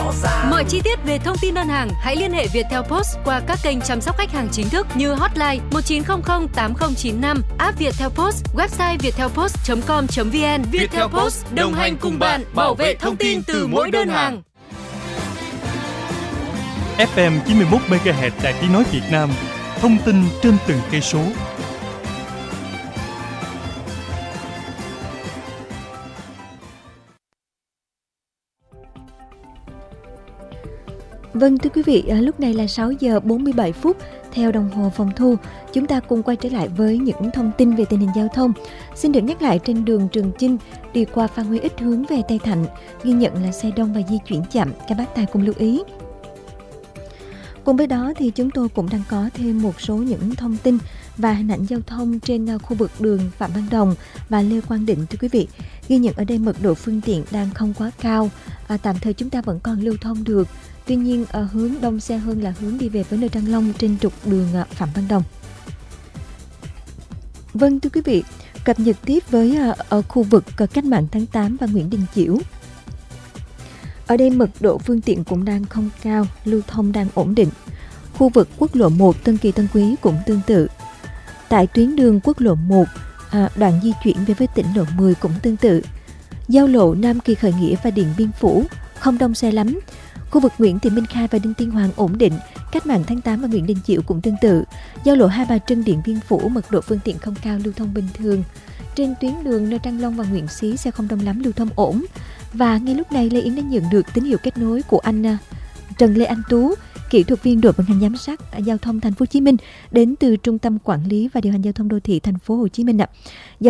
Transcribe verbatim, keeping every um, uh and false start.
rõ ràng. Mọi chi tiết về thông tin đơn hàng hãy liên hệ Viettel Post qua các kênh chăm sóc khách hàng chính thức như hotline một chín không không tám không chín năm, app Viettel Post, website viettelpost chấm com chấm vn. Viettel Post đồng hành cùng bạn bảo vệ thông tin từ mỗi đơn hàng. ép em chín mươi mốt mê ga héc Đài Tiếng nói Việt Nam, thông tin trên từng cây số. Vâng thưa quý vị, lúc này là sáu giờ bốn mươi bảy phút theo đồng hồ phòng thu. Chúng ta cùng quay trở lại với những thông tin về tình hình giao thông. Xin được nhắc lại, trên đường Trường Chinh đi qua Phan Huy Ích hướng về Tây Thạnh ghi nhận là xe đông và di chuyển chậm, các bác tài cùng lưu ý. Cùng với đó thì chúng tôi cũng đang có thêm một số những thông tin và hình ảnh giao thông trên khu vực đường Phạm Văn Đồng và Lê Quang Định thưa quý vị. Ghi nhận ở đây mật độ phương tiện đang không quá cao, à, tạm thời chúng ta vẫn còn lưu thông được. Tuy nhiên ở hướng đông xe hơn là hướng đi về với nơi Trang Long trên trục đường Phạm Văn Đồng. Vâng thưa quý vị, cập nhật tiếp với ở khu vực Cách mạng tháng tám và Nguyễn Đình Chiểu. Ở đây mật độ phương tiện cũng đang không cao, lưu thông đang ổn định. Khu vực quốc lộ một Tân Kỳ Tân Quý cũng tương tự. Tại tuyến đường quốc lộ một, à, đoạn di chuyển về với tỉnh lộ mười cũng tương tự. Giao lộ Nam Kỳ Khởi Nghĩa và Điện Biên Phủ không đông xe lắm. Khu vực Nguyễn Thị Minh Khai và Đinh Tiên Hoàng ổn định. Cách mạng tháng tám và Nguyễn Đình Chiểu cũng tương tự. Giao lộ Hai Bà Trưng Điện Biên Phủ mật độ phương tiện không cao, lưu thông bình thường. Trên tuyến đường nơi Trang Long và Nguyễn Xí xe không đông lắm, lưu thông ổn. Và ngay lúc này Lê Yến đã nhận được tín hiệu kết nối của anh Trần Lê Anh Tú, kỹ thuật viên đội vận hành giám sát giao thông Thành phố Hồ Chí Minh đến từ Trung tâm Quản lý và Điều hành Giao thông Đô thị Thành phố Hồ Chí Minh ạ.